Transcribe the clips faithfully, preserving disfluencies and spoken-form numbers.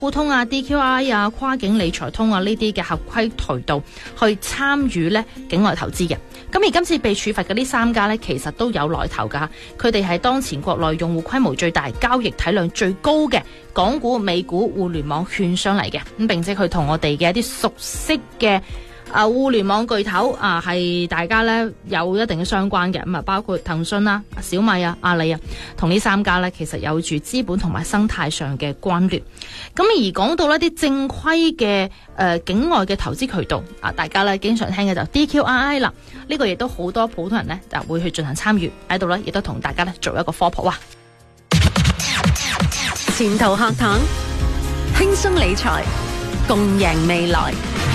互通啊、D Q I 啊、跨境理財通啊呢啲嘅合規渠道去參與咧境外投資嘅。咁而今次被處罰嘅呢三家呢，其實都有來頭㗎。佢哋係當前國內用戶規模最大、交易體量最高嘅港股、美股互聯網券商嚟嘅。咁並且佢同我哋嘅一啲熟悉嘅啊互聯網巨頭啊係大家呢有一定嘅相關嘅。咁啊包括騰訊啦、小米啊、阿里啊，同呢三家呢其實有住資本同埋生態上嘅關聯。咁而講到呢啲正規嘅誒境外嘅投資渠道啊，大家呢經常聽嘅就 D Q I 啦。呢個亦都好多普通人呢就會去進行參與喺度呢，亦都同大家呢做一個科普啊。 前途客堂，輕鬆理財，共贏未來。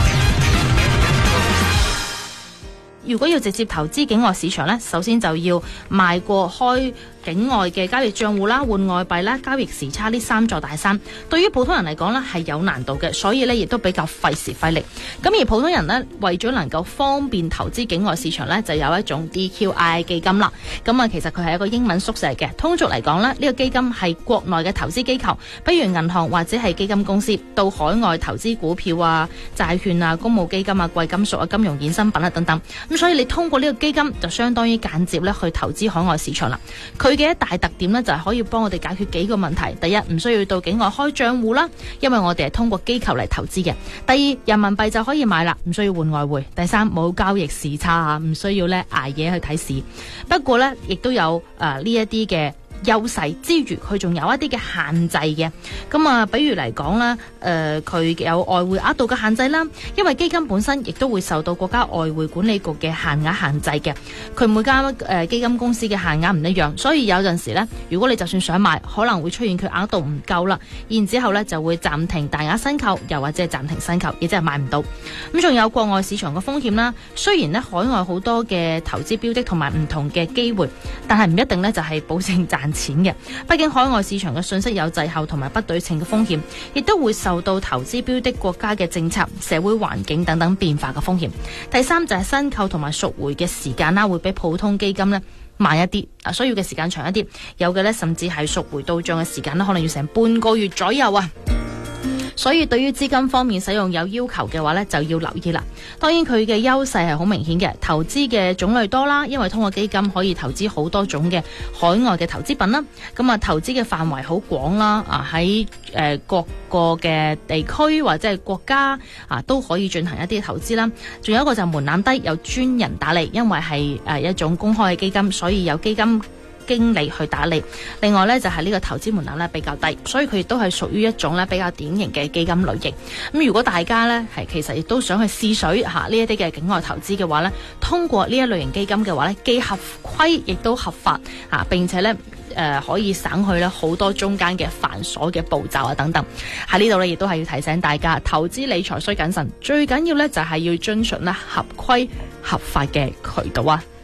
如果要直接投資境外市場呢，首先就要邁過開境外嘅交易賬戶啦、換外幣啦、交易時差呢三座大山，對於普通人嚟講呢係有難度嘅，所以呢亦都比較費時費力。咁而普通人呢，為咗能夠方便投資境外市場呢，就有一種 D Q I 基金啦。咁啊，其實佢係一個英文縮寫嘅，通俗嚟講呢，呢個基金係國內嘅投資機構，比如銀行或者係基金公司，到海外投資股票啊、債券啊、公募基金啊、貴金屬啊、金融衍生品啊等等。咁所以你通過呢個基金就相當於間接咧去投資海外市場啦。佢嘅一大特點咧就係可以幫我哋解決幾個問題。第一，唔需要到境外開賬戶啦，因為我哋係通過機構嚟投資嘅。第二，人民幣就可以買啦，唔需要換外匯。第三，冇交易時差啊，唔需要咧捱夜去睇市。不過咧，亦都有誒呢一啲嘅優勢之餘，佢仲有一啲嘅限制嘅。咁啊，比如嚟講啦，誒、呃、佢有外匯額度嘅限制啦，因為基金本身亦都會受到國家外匯管理局嘅限額限制嘅。佢每間誒、呃、基金公司嘅限額唔一樣，所以有陣時呢，如果你就算想買，可能會出現佢額度唔夠啦，然之後呢就會暫停大額申購，又或者係暫停申購，亦即係買唔到。咁仲有國外市場嘅風險啦。雖然呢，海外好多嘅投資標的同埋唔同嘅機會，但係唔一定呢就係保證賺錢嘅。畢竟海外市場嘅信息有滯後同埋不對稱嘅風險，亦都會受到投資標的國家嘅政策、社會環境等等變化嘅風險。第三就係申購同埋贖回嘅時間啦，會比普通基金呢慢一啲，啊需要嘅時間長一啲，有嘅呢甚至係贖回到賬嘅時間呢可能要成半個月左右啊。所以對於資金方面使用有要求嘅話呢，就要留意啦。當然佢嘅優勢係好明顯嘅，投資嘅種類多啦，因為通過基金可以投資好多種嘅海外嘅投資品啦。咁啊，投資嘅範圍好廣啦，啊喺誒各個嘅地區或者係國家啊都可以進行一啲投資啦。仲有一個就門檻低，有專人打理，因為係誒一種公開嘅基金，所以有基金經理去打理。另外呢，就係呢個投資門檻呢比較低，所以佢亦都係屬於一種呢比較典型嘅基金類型。咁如果大家呢係其實亦都想去試水吓呢一啲嘅境外投資嘅話呢，通過呢一類型基金嘅話呢，既合規亦都合法吓，並且呢誒、呃、可以省去呢好多中間嘅繁瑣嘅步驟啊等等。喺呢度呢，亦都係要提醒大家，投資理財需謹慎，最緊要呢就係要遵循呢合規合法嘅渠道啊。